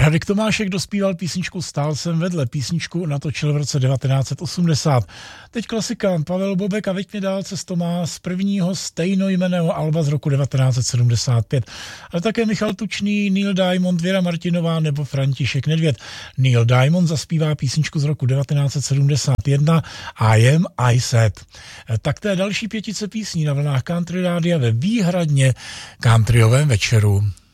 Radek Tomášek dospíval písničku Stál jsem vedle, písničku natočil v roce 1980. Teď klasika Pavel Bobek a Veď mě dál cesto má z prvního stejnojmenného alba z roku 1975. Ale také Michal Tučný, Neil Diamond, Věra Martinová nebo František Nedvěd. Neil Diamond zaspívá písničku z roku 1971 I Am I Said. Tak to je další pětice písní na vlnách Country Rádia ve výhradně countryovém večeru.